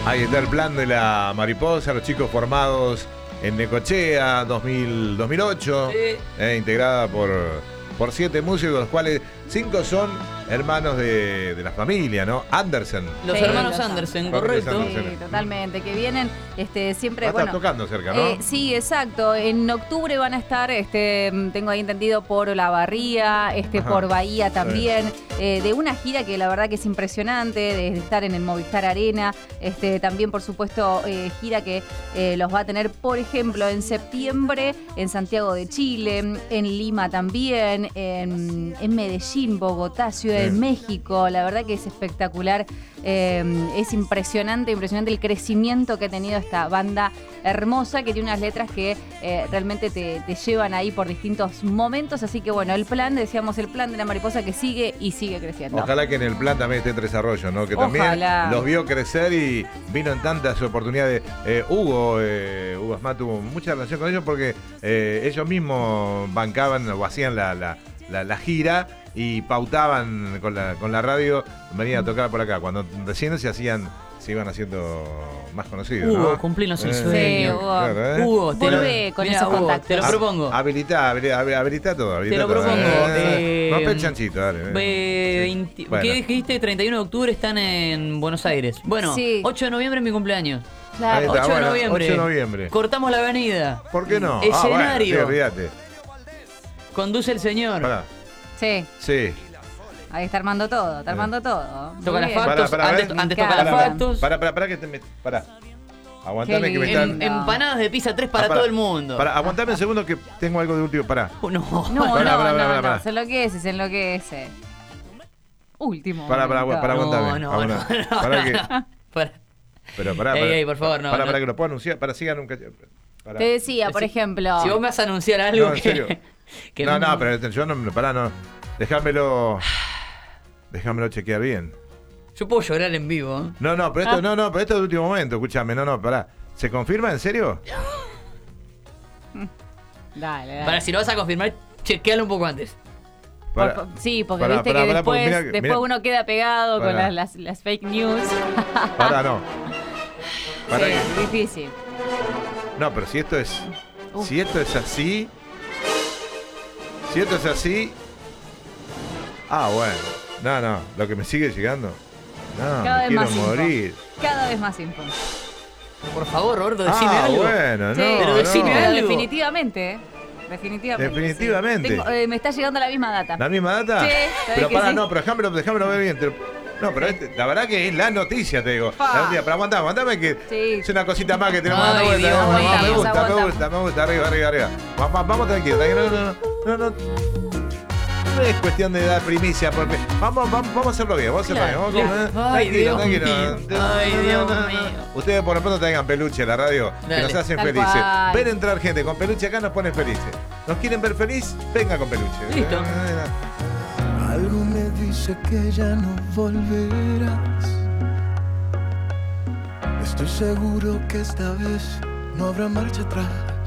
Ahí está el plan de la mariposa, los chicos formados en Necochea 2008, Sí. Integrada por 7 músicos, los cuales 5 son hermanos de la familia, ¿no? Andersen. Los Sí, hermanos los Andersen, Andersen. correcto. Sí, totalmente, que vienen siempre, Va a estar tocando cerca, ¿no? Sí, exacto. En octubre van a estar, tengo ahí entendido, por Olavarría, por Bahía también, de una gira que la verdad que es impresionante, de estar en el Movistar Arena, también por supuesto gira que los va a tener, por ejemplo, en septiembre en Santiago de Chile, en Lima también, en Medellín, Bogotá, Ciudad de México. La verdad que es espectacular. Es impresionante el crecimiento que ha tenido esta banda hermosa, que tiene unas letras que realmente te llevan ahí por distintos momentos. Así que bueno, el plan de la mariposa que sigue y sigue creciendo. Ojalá que en el plan también esté en desarrollo, ¿no? Que también los vio crecer y vino en tantas oportunidades. Hugo Asmat tuvo mucha relación con ellos porque ellos mismos bancaban o hacían la gira y pautaban con la radio, venían a tocar por acá. Cuando recién se iban haciendo más conocidos, Hugo, ¿no? cumplimos el Sí, sueño. Hugo. Claro, Hugo, Vuelve con esos contactos. Te lo propongo. Habilita todo. Te lo propongo. Rompe el chanchito, dale. Sí. Bueno. ¿Qué dijiste? 31 de octubre están en Buenos Aires. Bueno, Sí. 8 de noviembre es mi cumpleaños. Claro. Ahí está, 8 de bueno, noviembre. 8 de noviembre. Cortamos la avenida. ¿Por qué no? Escenario. Bueno, sí, olvídate. Conduce el señor. Pará. Sí, Sí. ahí está armando todo, Muy Toca las bien. factos. Pará, Antes pará, toca las factos. Pará que te pará. Aguantame Qué que me lindo. están. Empanadas de pizza 3 para Pará, todo el mundo. Pará, aguantame un segundo que tengo algo de último. Pará. No. Pará. Se enloquece. Último. Pará, momento. aguantame. No. Pará que. Para. Pero pará. Ey, por favor, no. Pará que lo puedo anunciar. Para sigan un cacho. Te decía, por ejemplo. Si vos me vas a anunciar algo No, en serio. que No, pero yo no. Pará, no. Déjamelo chequear bien. Yo puedo llorar en vivo. No, pero esto es de último momento, escúchame, pará. ¿Se confirma en serio? Dale. Para, si lo vas a confirmar, chequealo un poco antes. Sí, porque Pará, viste pará, que porque después mira. uno queda pegado Pará. con las fake news. Pará, no. Pará Sí, que- difícil. No, pero si esto es así. Si esto es así. Bueno. No. Lo que me sigue llegando. No, Cada me vez quiero más info. morir. Cada vez más info. Por favor, Roberto, decime algo. Bueno, Sí, pero decime pero algo. definitivamente. Definitivamente. Sí. Me está llegando la misma data. ¿La misma data? Sí, Pero que pará, sí. no, pero déjamelo ver bien. No, pero la verdad que es la noticia, te digo. Pa. La noticia, pero aguantame que Sí. es una cosita más que tenemos Ay, dando vuelta. Dios mío. Me gusta. Arriba. Vamos tranquilo. No. No es cuestión de dar primicia, porque vamos a hacerlo bien, Claro. Vamos Ay, Dios tranquilo. mío. Ay, Dios mío. Ustedes por lo pronto traigan peluche a la radio, que Dale. nos hacen Tal felices. cual. Ver entrar gente con peluche acá nos pone felices. ¿Nos quieren ver feliz? Venga con peluche. Listo. Algo me dice que ya no volverás. Estoy seguro que esta vez no habrá marcha atrás.